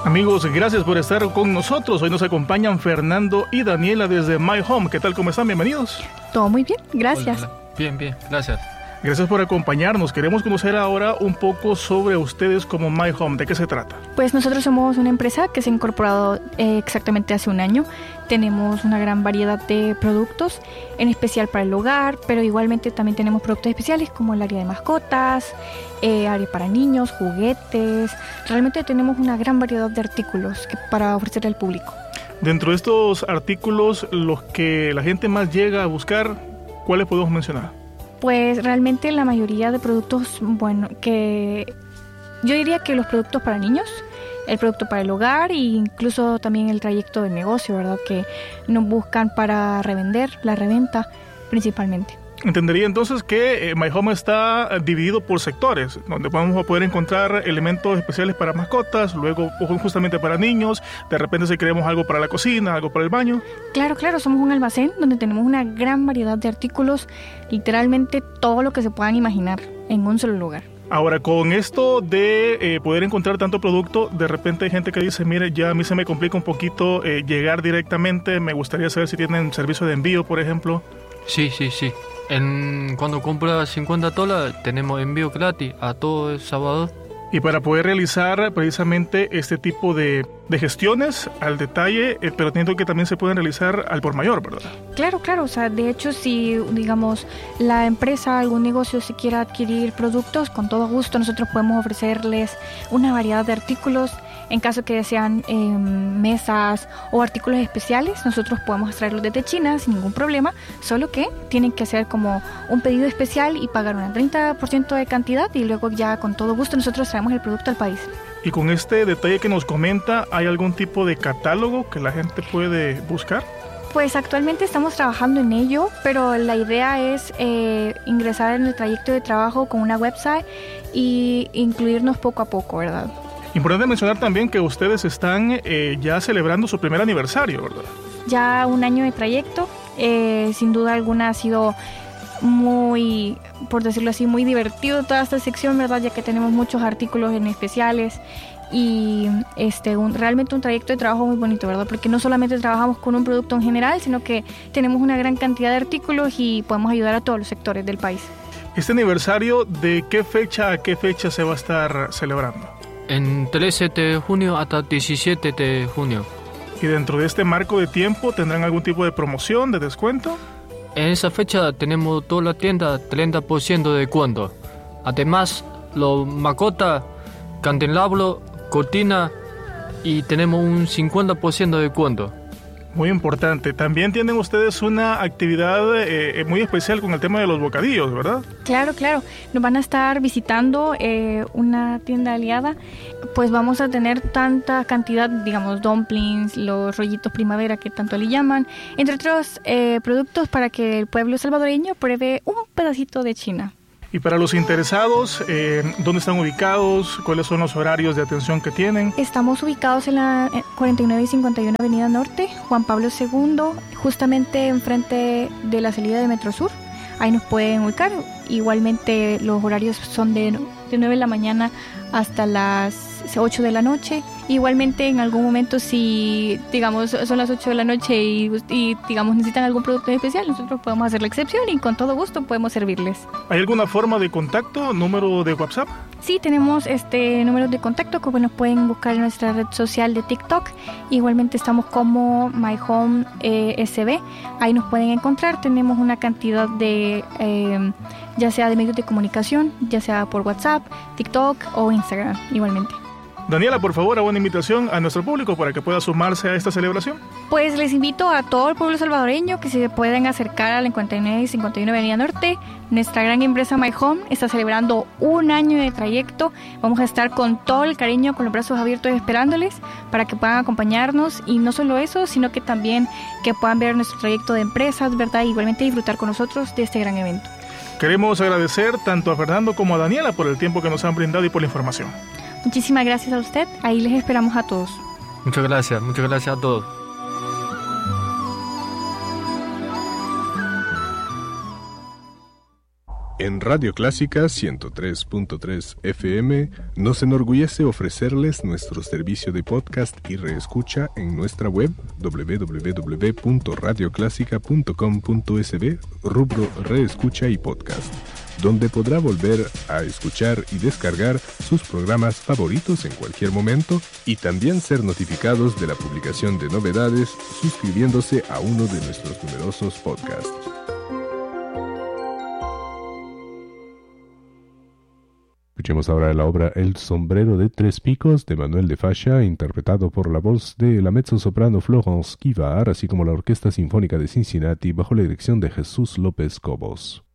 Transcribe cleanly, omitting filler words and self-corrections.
Amigos, gracias por estar con nosotros. Hoy nos acompañan Fernando y Daniela desde My Home. ¿Qué tal? ¿Cómo están? Bienvenidos. Todo muy bien, gracias. Hola. Bien, gracias. Gracias por acompañarnos. Queremos conocer ahora un poco sobre ustedes como My Home. ¿De qué se trata? Pues nosotros somos una empresa que se ha incorporado exactamente hace un año. Tenemos una gran variedad de productos, en especial para el hogar, pero igualmente también tenemos productos especiales como el área de mascotas, área para niños, juguetes. Realmente tenemos una gran variedad de artículos para ofrecer al público. Dentro de estos artículos, los que la gente más llega a buscar, ¿cuáles podemos mencionar? Pues realmente la mayoría de productos, que yo diría que los productos para niños, el producto para el hogar e incluso también el trayecto del negocio, ¿verdad? Que nos buscan para revender, la reventa principalmente. Entendería entonces que My Home está dividido por sectores, donde vamos a poder encontrar elementos especiales para mascotas, luego justamente para niños, de repente si queremos algo para la cocina, algo para el baño. Claro, somos un almacén donde tenemos una gran variedad de artículos, literalmente todo lo que se puedan imaginar en un solo lugar. Ahora, con esto de poder encontrar tanto producto, de repente hay gente que dice, mire, ya a mí se me complica un poquito llegar directamente, me gustaría saber si tienen servicio de envío, por ejemplo. Sí. Cuando compras $50 tenemos envío gratis a todo El Salvador. Y para poder realizar precisamente este tipo de gestiones al detalle, pero entiendo que también se pueden realizar al por mayor, ¿verdad? Claro, o sea, de hecho, si, digamos, la empresa, algún negocio, si quiere adquirir productos, con todo gusto nosotros podemos ofrecerles una variedad de artículos. En caso que desean mesas o artículos especiales, nosotros podemos traerlos desde China sin ningún problema, solo que tienen que hacer como un pedido especial y pagar un 30% de cantidad y luego ya con todo gusto nosotros traemos el producto al país. Y con este detalle que nos comenta, ¿hay algún tipo de catálogo que la gente puede buscar? Pues actualmente estamos trabajando en ello, pero la idea es ingresar en el trayecto de trabajo con una website y incluirnos poco a poco, ¿verdad? Importante mencionar también que ustedes están ya celebrando su primer aniversario, ¿verdad? Ya un año de trayecto, sin duda alguna ha sido muy, por decirlo así, muy divertido toda esta sección, ¿verdad? Ya que tenemos muchos artículos en especiales y realmente un trayecto de trabajo muy bonito, ¿verdad? Porque no solamente trabajamos con un producto en general, sino que tenemos una gran cantidad de artículos y podemos ayudar a todos los sectores del país. ¿Este aniversario de qué fecha a qué fecha se va a estar celebrando? En 13 de junio hasta 17 de junio. ¿Y dentro de este marco de tiempo tendrán algún tipo de promoción, de descuento? En esa fecha tenemos toda la tienda 30% de descuento. Además, los mascotas, candelabro, cortina y tenemos un 50% de descuento. Muy importante. También tienen ustedes una actividad muy especial con el tema de los bocadillos, ¿verdad? Claro. Nos van a estar visitando una tienda aliada. Pues vamos a tener tanta cantidad, digamos, dumplings, los rollitos primavera que tanto le llaman, entre otros productos para que el pueblo salvadoreño pruebe un pedacito de China. Y para los interesados, ¿dónde están ubicados? ¿Cuáles son los horarios de atención que tienen? Estamos ubicados en la 49 y 51 Avenida Norte, Juan Pablo II, justamente enfrente de la salida de Metro Sur. Ahí nos pueden ubicar. Igualmente los horarios son de 9 de la mañana hasta las 8 de la noche. Igualmente en algún momento si digamos son las 8 de la noche y digamos necesitan algún producto especial, nosotros podemos hacer la excepción y con todo gusto podemos servirles. ¿Hay alguna forma de contacto, número de WhatsApp? Sí, tenemos números de contacto que nos pueden buscar en nuestra red social de TikTok. Igualmente estamos como My Home SB. Ahí nos pueden encontrar. Tenemos una cantidad de ya sea de medios de comunicación, ya sea por WhatsApp, TikTok o Instagram igualmente. Daniela, por favor, haga una invitación a nuestro público para que pueda sumarse a esta celebración. Pues les invito a todo el pueblo salvadoreño que se puedan acercar a la 59 y 51 Avenida Norte. Nuestra gran empresa My Home está celebrando un año de trayecto. Vamos a estar con todo el cariño, con los brazos abiertos esperándoles para que puedan acompañarnos. Y no solo eso, sino que también que puedan ver nuestro trayecto de empresas, ¿verdad? Y igualmente disfrutar con nosotros de este gran evento. Queremos agradecer tanto a Fernando como a Daniela por el tiempo que nos han brindado y por la información. Muchísimas gracias a usted. Ahí les esperamos a todos. Muchas gracias a todos. En Radio Clásica 103.3 FM nos enorgullece ofrecerles nuestro servicio de podcast y reescucha en nuestra web www.radioclásica.com.sb, rubro Reescucha y Podcast, donde podrá volver a escuchar y descargar sus programas favoritos en cualquier momento y también ser notificados de la publicación de novedades suscribiéndose a uno de nuestros numerosos podcasts. Escuchemos ahora la obra El sombrero de tres picos de Manuel de Falla, interpretado por la voz de la mezzosoprano Florence Kivar, así como la Orquesta Sinfónica de Cincinnati bajo la dirección de Jesús López Cobos.